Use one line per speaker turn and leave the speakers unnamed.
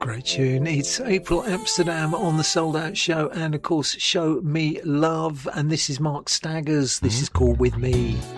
great tune. It's April Amsterdam on the Sold Out Show, and of course Show Me Love, and this is Mark Staggers. This is called With Me.